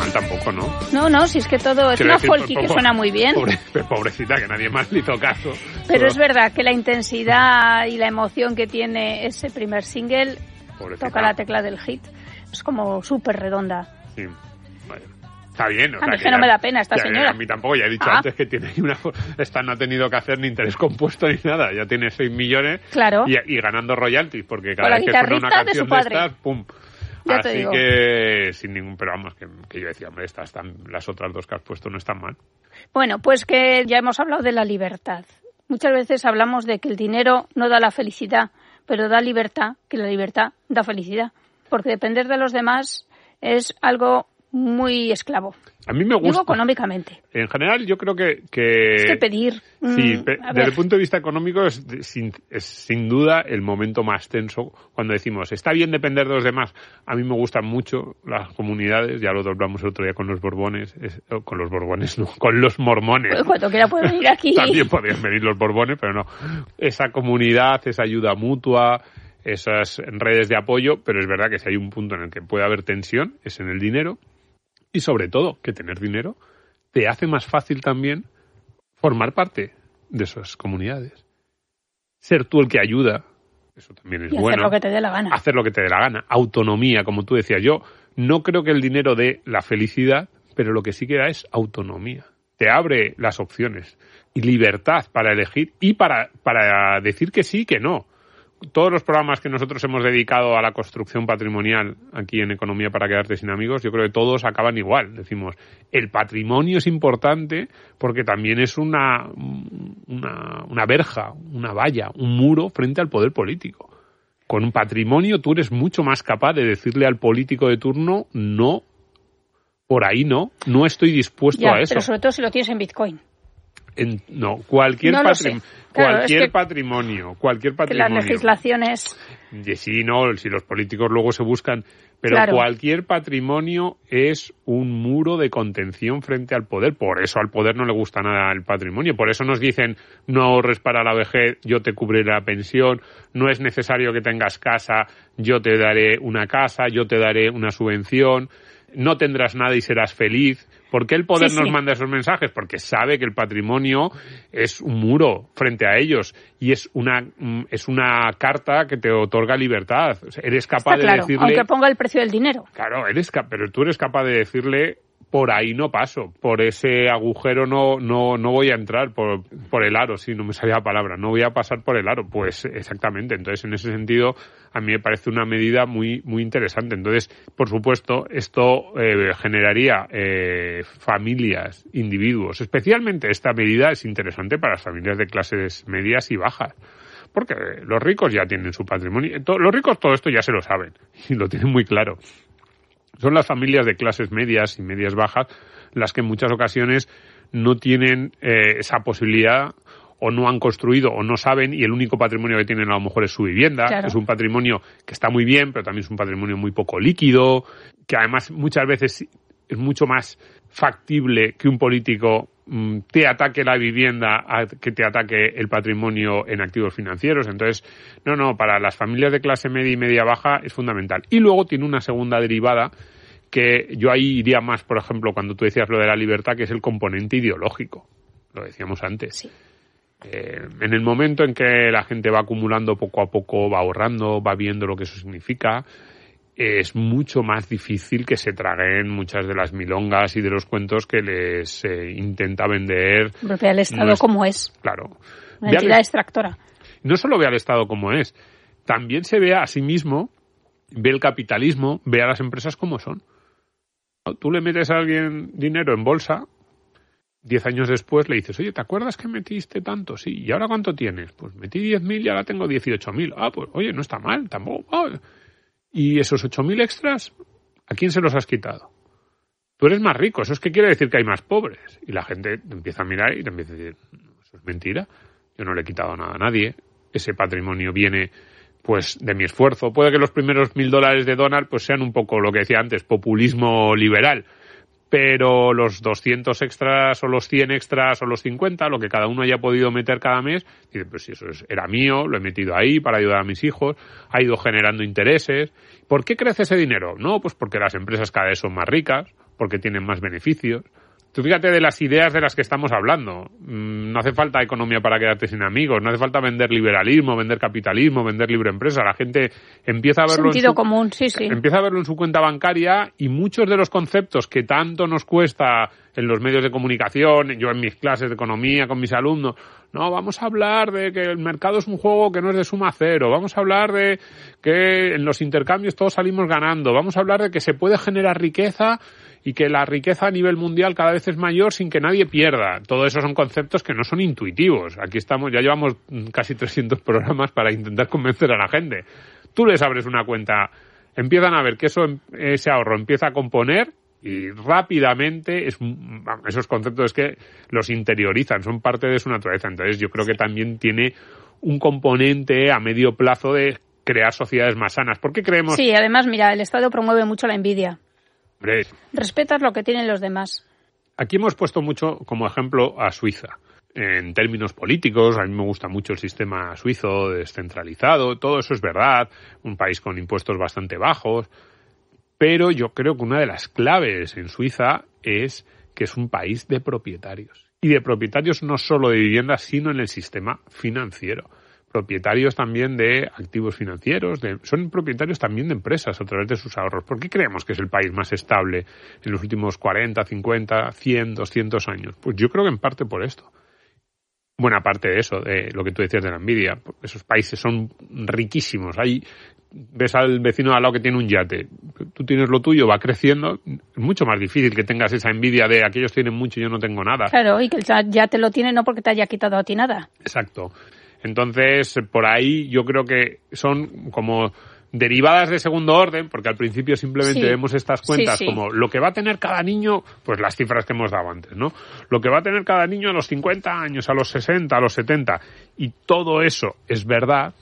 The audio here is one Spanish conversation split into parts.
mal tampoco, ¿no? No, si es que todo es una folky que suena muy bien. Pobrecita, que nadie más le hizo caso. Pero es verdad que la intensidad y la emoción que tiene ese primer single, pobrecita, toca la tecla del hit. Es como súper redonda. Sí, vale. Está bien. A mí que no me da pena esta señora. A mí tampoco, ya he dicho antes que tiene esta no ha tenido que hacer ni interés compuesto ni nada. Ya tiene 6 millones claro. y ganando royalties, porque cada vez que suena una canción de estas, ¡pum! Ya así que sin ningún... Pero vamos, que yo decía, hombre, las otras dos que has puesto no están mal. Bueno, pues que ya hemos hablado de la libertad. Muchas veces hablamos de que el dinero no da la felicidad, pero da libertad, que la libertad da felicidad. Porque depender de los demás es algo muy esclavo. A mí me gusta. Digo económicamente. En general, yo creo que... Es que pedir... Sí, desde el punto de vista económico es sin duda el momento más tenso cuando decimos, está bien depender de los demás. A mí me gustan mucho las comunidades, ya lo hablamos el otro día con los Borbones, con los mormones. Pues cuando quiera pueden venir aquí. También podrían venir los Borbones, pero no. Esa comunidad, esa ayuda mutua, esas redes de apoyo, pero es verdad que si hay un punto en el que puede haber tensión, es en el dinero. Y sobre todo, que tener dinero te hace más fácil también formar parte de esas comunidades. Ser tú el que ayuda, eso también es bueno. Hacer lo que te dé la gana. Hacer lo que te dé la gana. Autonomía, como tú decías. Yo no creo que el dinero dé la felicidad, pero lo que sí que da es autonomía. Te abre las opciones y libertad para elegir y para decir que sí y que no. Todos los programas que nosotros hemos dedicado a la construcción patrimonial aquí en Economía para quedarte sin amigos, yo creo que todos acaban igual. Decimos, el patrimonio es importante porque también es una verja, una valla, un muro frente al poder político. Con un patrimonio tú eres mucho más capaz de decirle al político de turno, no, por ahí no estoy dispuesto a eso. Pero sobre todo si lo tienes en Bitcoin. Cualquier claro, patrimonio. Que las legislaciones... Sí, no, si los políticos luego se buscan... Pero claro, cualquier patrimonio es un muro de contención frente al poder. Por eso al poder no le gusta nada el patrimonio. Por eso nos dicen, no ahorres para la vejez, yo te cubriré la pensión. No es necesario que tengas casa, yo te daré una casa, yo te daré una subvención. No tendrás nada y serás feliz. ¿Por qué el poder nos manda esos mensajes? Porque sabe que el patrimonio es un muro frente a ellos y es una carta que te otorga libertad. O sea, eres capaz de decirle... aunque ponga el precio del dinero. Claro, pero tú eres capaz de decirle, por ahí no paso, por ese agujero no voy a entrar, por el aro, sí, no me salía la palabra, no voy a pasar por el aro. Pues exactamente, entonces en ese sentido a mí me parece una medida muy, muy interesante. Entonces, por supuesto, esto generaría familias, individuos. Especialmente esta medida es interesante para las familias de clases medias y bajas. Porque los ricos ya tienen su patrimonio. Los ricos todo esto ya se lo saben y lo tienen muy claro. Son las familias de clases medias y medias bajas las que en muchas ocasiones no tienen esa posibilidad o no han construido o no saben y el único patrimonio que tienen a lo mejor es su vivienda. Claro. Es un patrimonio que está muy bien, pero también es un patrimonio muy poco líquido, que además muchas veces es mucho más factible que un político te ataque la vivienda a que te ataque el patrimonio en activos financieros. Entonces, para las familias de clase media y media baja es fundamental. Y luego tiene una segunda derivada que yo ahí iría más, por ejemplo, cuando tú decías lo de la libertad, que es el componente ideológico. Lo decíamos antes. Sí. En el momento en que la gente va acumulando poco a poco, va ahorrando, va viendo lo que eso significa, es mucho más difícil que se traguen muchas de las milongas y de los cuentos que les intenta vender. Ve al Estado como es. Claro. Una entidad extractora. No solo ve al Estado como es, también se ve a sí mismo, ve el capitalismo, ve a las empresas como son. Tú le metes a alguien dinero en bolsa, 10 años después le dices, oye, ¿te acuerdas que metiste tanto? Sí, ¿y ahora cuánto tienes? Pues metí 10.000 y ahora tengo 18.000. Ah, pues oye, no está mal, tampoco. ¿Y esos 8.000 extras, a quién se los has quitado? Tú eres más rico, eso es que quiere decir que hay más pobres. Y la gente te empieza a mirar y te empieza a decir, eso es mentira, yo no le he quitado nada a nadie, ese patrimonio viene pues de mi esfuerzo. Puede que los primeros $1.000 de Donald pues sean un poco lo que decía antes, populismo liberal, pero los 200 extras o los 100 extras o los 50, lo que cada uno haya podido meter cada mes, dice, pues si eso era mío, lo he metido ahí para ayudar a mis hijos, ha ido generando intereses. ¿Por qué crece ese dinero? No, pues porque las empresas cada vez son más ricas, porque tienen más beneficios. Tú fíjate de las ideas de las que estamos hablando. No hace falta economía para quedarte sin amigos, no hace falta vender liberalismo, vender capitalismo, vender libre empresa. La gente empieza a verlo sentido común, sí. Empieza a verlo en su cuenta bancaria, y muchos de los conceptos que tanto nos cuesta en los medios de comunicación, yo en mis clases de economía con mis alumnos, no, vamos a hablar de que el mercado es un juego que no es de suma cero, vamos a hablar de que en los intercambios todos salimos ganando, vamos a hablar de que se puede generar riqueza y que la riqueza a nivel mundial cada vez es mayor sin que nadie pierda. Todo eso son conceptos que no son intuitivos. Aquí estamos, ya llevamos casi 300 programas para intentar convencer a la gente. Tú les abres una cuenta, empiezan a ver que ese ahorro empieza a componer y rápidamente esos conceptos es que los interiorizan, son parte de su naturaleza. Entonces yo creo que también tiene un componente a medio plazo de crear sociedades más sanas. ¿Por qué creemos? Sí, además, mira, el Estado promueve mucho la envidia. Hombre, respetas lo que tienen los demás. Aquí hemos puesto mucho como ejemplo a Suiza. En términos políticos, a mí me gusta mucho el sistema suizo descentralizado, todo eso es verdad, un país con impuestos bastante bajos, pero yo creo que una de las claves en Suiza es que es un país de propietarios. Y de propietarios no solo de viviendas, sino en el sistema financiero. Propietarios también de activos financieros, son propietarios también de empresas a través de sus ahorros. ¿Por qué creemos que es el país más estable en los últimos 40, 50, 100, 200 años? Pues yo creo que en parte por esto. Buena parte de eso, de lo que tú decías de la envidia. Esos países son riquísimos. Ahí ves al vecino de al lado que tiene un yate. Tú tienes lo tuyo, va creciendo. Es mucho más difícil que tengas esa envidia de aquellos tienen mucho y yo no tengo nada. Claro, y que el yate lo tiene no porque te haya quitado a ti nada. Exacto. Entonces, por ahí yo creo que son como derivadas de segundo orden, porque al principio simplemente vemos estas cuentas como lo que va a tener cada niño, pues las cifras que hemos dado antes, ¿no? Lo que va a tener cada niño a los 50 años, a los 60, a los 70, y todo eso es verdad,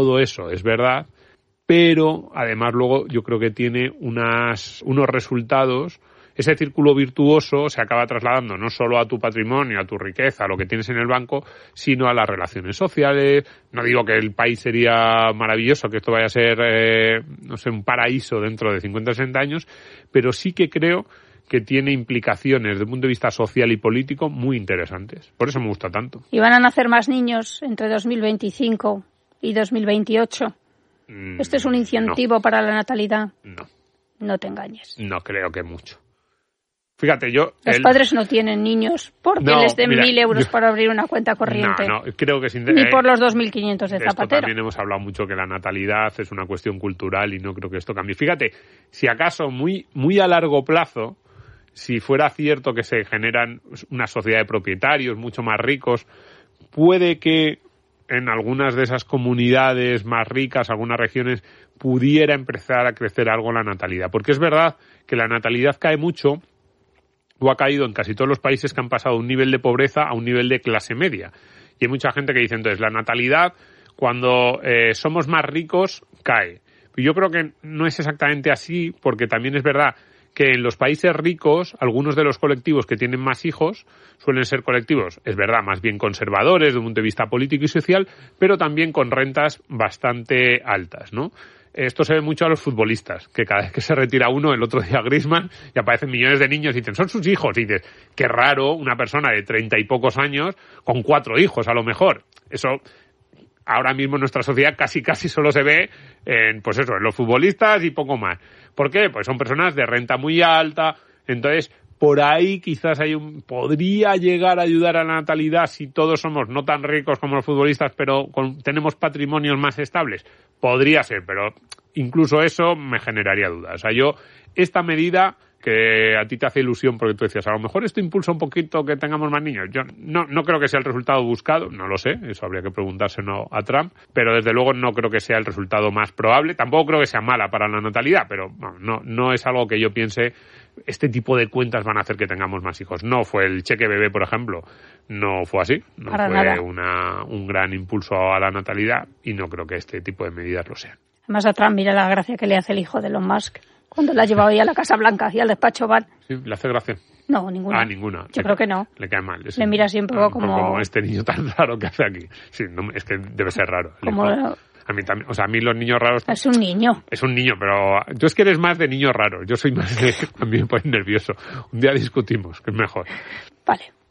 pero además luego yo creo que tiene unos resultados. Ese círculo virtuoso se acaba trasladando no solo a tu patrimonio, a tu riqueza, a lo que tienes en el banco, sino a las relaciones sociales. No digo que el país sería maravilloso, que esto vaya a ser, un paraíso dentro de 50 o 60 años, pero sí que creo que tiene implicaciones desde el punto de vista social y político muy interesantes. Por eso me gusta tanto. ¿Y van a nacer más niños entre 2025 y 2028? ¿Esto es un incentivo para la natalidad? No. No te engañes. No creo que mucho. Fíjate, los padres no tienen niños porque les den 1.000 euros para abrir una cuenta corriente. No, creo que ni por los 2.500 de Zapatero. Esto también hemos hablado mucho que la natalidad es una cuestión cultural y no creo que esto cambie. Fíjate, si acaso muy, muy a largo plazo, si fuera cierto que se generan una sociedad de propietarios mucho más ricos, puede que en algunas de esas comunidades más ricas, algunas regiones, pudiera empezar a crecer algo la natalidad. Porque es verdad que la natalidad cae mucho, o ha caído en casi todos los países que han pasado un nivel de pobreza a un nivel de clase media. Y hay mucha gente que dice, entonces, la natalidad, cuando somos más ricos, cae. Yo creo que no es exactamente así, porque también es verdad que en los países ricos, algunos de los colectivos que tienen más hijos suelen ser colectivos, es verdad, más bien conservadores desde un punto de vista político y social, pero también con rentas bastante altas, ¿no? Esto se ve mucho a los futbolistas, que cada vez que se retira uno, el otro día Griezmann, y aparecen millones de niños y dicen, son sus hijos. Y dices, qué raro una persona de 30 y pocos años con 4 hijos, a lo mejor. Eso, ahora mismo en nuestra sociedad casi solo se ve en los futbolistas y poco más. ¿Por qué? Pues son personas de renta muy alta. Entonces, por ahí quizás podría llegar a ayudar a la natalidad si todos somos no tan ricos como los futbolistas, pero tenemos patrimonios más estables. Podría ser, pero incluso eso me generaría dudas. O sea, esta medida que a ti te hace ilusión porque tú decías, a lo mejor esto impulsa un poquito que tengamos más niños. Yo no creo que sea el resultado buscado, no lo sé, eso habría que preguntárselo a Trump, pero desde luego no creo que sea el resultado más probable. Tampoco creo que sea mala para la natalidad, pero no es algo que yo piense, este tipo de cuentas van a hacer que tengamos más hijos. No fue el cheque bebé, por ejemplo, no fue así, no para fue nada. un gran impulso a la natalidad y no creo que este tipo de medidas lo sean. Además a Trump, mira la gracia que le hace el hijo de Elon Musk cuando la ha llevado ahí a la Casa Blanca y al despacho Oval. Sí, ¿le hace gracia? No, ninguna. Ah, ninguna. Yo creo que no. Le cae mal. Le mira así un poco como este niño tan raro que hace aquí. Sí, es que debe ser raro. Como A mí también, o sea, a mí los niños raros... Es un niño. Es un niño, pero tú es que eres más de niño raro. Yo soy más de... A mí me pone nervioso. Un día discutimos, que es mejor. Vale.